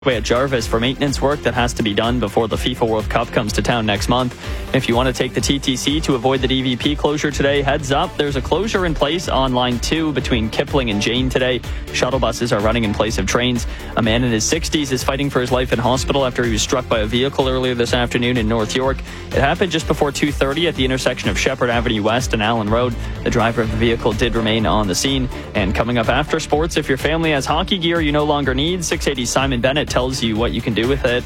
at Jarvis for maintenance work that has to be done before the FIFA World Cup comes to town next month. If you want to take the TTC to avoid the DVP closure today, heads up. There's a closure in place on line 2 between Kipling and Jane today. Shuttle buses are running in place of trains. A man in his 60s is fighting for his life in hospital after he was struck by a vehicle earlier this afternoon in North York. It happened just before 2:30 at the intersection of Shepherd Avenue West and Allen Road. The driver of the vehicle did remain on the scene. And coming up after sports, if your family has hockey gear you no longer need, 680 Simon Bennett tells you what you can do with it.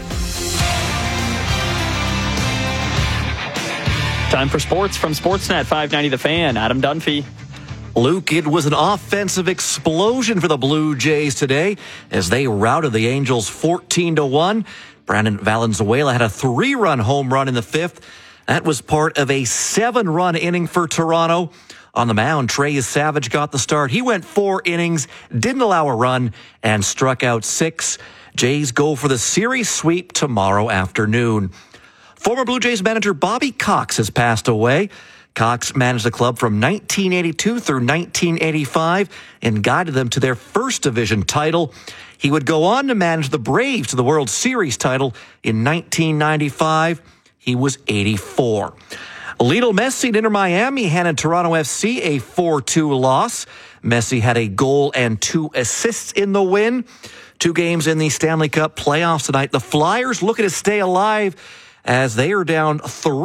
Time for sports from Sportsnet 590 The Fan. Adam Dunphy. Luke, it was an offensive explosion for the Blue Jays today as they routed the Angels 14-1. Brandon Valenzuela had a 3-run home run in the 5th. That was part of a 7-run inning for Toronto. On the mound, Trey Savage got the start. He went 4 innings, didn't allow a run, and struck out 6. Jays go for the series sweep tomorrow afternoon. Former Blue Jays manager Bobby Cox has passed away. Cox managed the club from 1982 through 1985 and guided them to their first division title. He would go on to manage the Braves to the World Series title in 1995. He was 84. Lionel Messi and Inter Miami handed Toronto FC a 4-2 loss. Messi had a goal and 2 assists in the win. 2 games in the Stanley Cup playoffs tonight. The Flyers looking to stay alive as they are down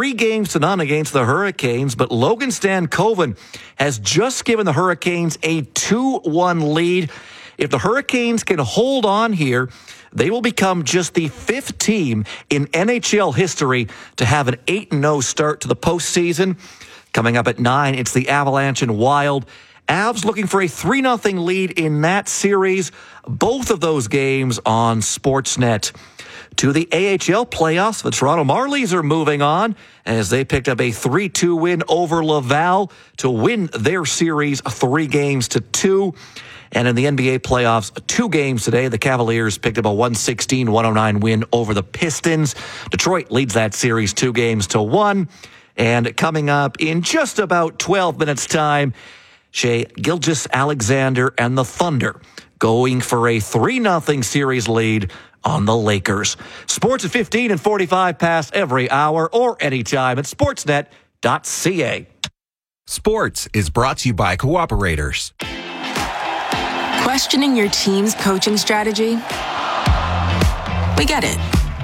3-0 against the Hurricanes. But Logan Stankoven has just given the Hurricanes a 2-1 lead. If the Hurricanes can hold on here, they will become just the 5th team in NHL history to have an 8-0 start to the postseason. Coming up at 9, it's the Avalanche and Wild. Avs looking for a 3-0 lead in that series. Both of those games on Sportsnet. To the AHL playoffs, the Toronto Marlies are moving on as they picked up a 3-2 win over Laval to win their series 3-2. And in the NBA playoffs, 2 games today, the Cavaliers picked up a 116-109 win over the Pistons. Detroit leads that series 2-1. And coming up in just about 12 minutes' time, Shai Gilgeous-Alexander and the Thunder going for a 3-0 series lead on the Lakers. Sports at 15 and 45 past every hour or anytime at sportsnet.ca. Sports is brought to you by Cooperators. Questioning your team's coaching strategy? We get it.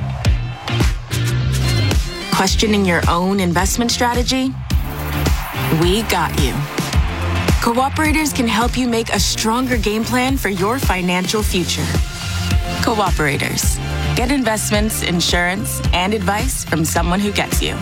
Questioning your own investment strategy? We got you. Cooperators can help you make a stronger game plan for your financial future. Cooperators. Get investments, insurance, and advice from someone who gets you.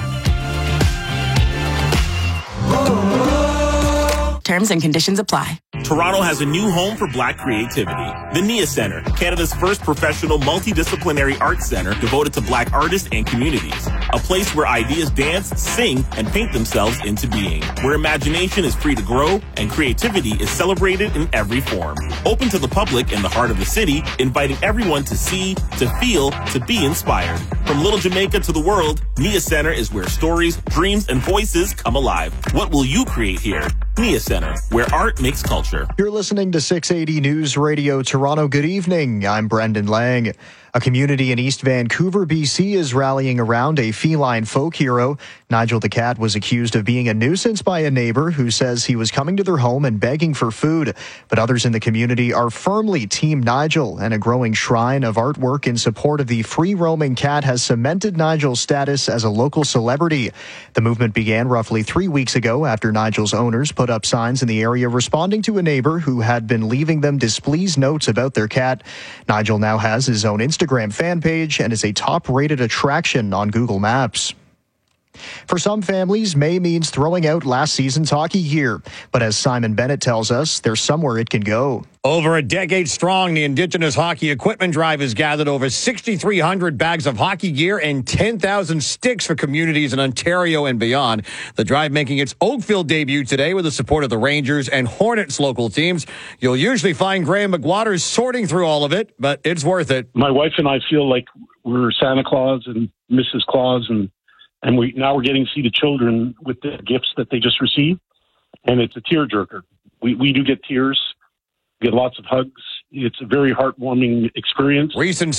Terms and conditions apply. Toronto has a new home for Black creativity. The NIA Centre, Canada's first professional multidisciplinary arts center devoted to Black artists and communities. A place where ideas dance, sing, and paint themselves into being. Where imagination is free to grow and creativity is celebrated in every form. Open to the public in the heart of the city, inviting everyone to see, to feel, to be inspired. From Little Jamaica to the world, NIA Centre is where stories, dreams, and voices come alive. What will you create here? NIA Centre, where art makes culture. You're listening to 680 News Radio Toronto. Good evening. I'm Brendan Lang. A community in East Vancouver, BC is rallying around a feline folk hero. Nigel the cat was accused of being a nuisance by a neighbor who says he was coming to their home and begging for food. But others in the community are firmly Team Nigel, and a growing shrine of artwork in support of the free-roaming cat has cemented Nigel's status as a local celebrity. The movement began roughly 3 weeks ago after Nigel's owners put up signs in the area responding to a neighbor who had been leaving them displeased notes about their cat. Nigel now has his own Instagram fan page and is a top-rated attraction on Google Maps. For some families, May means throwing out last season's hockey gear. But as Simon Bennett tells us, there's somewhere it can go. Over a decade strong, the Indigenous Hockey Equipment Drive has gathered over 6,300 bags of hockey gear and 10,000 sticks for communities in Ontario and beyond. The drive making its Oakville debut today with the support of the Rangers and Hornets local teams. You'll usually find Graham McWaters sorting through all of it, but it's worth it. My wife and I feel like we're Santa Claus and Mrs. Claus, and we're getting to see the children with the gifts that they just received, and it's a tearjerker. We do get tears, get lots of hugs, It's a very heartwarming experience. Recent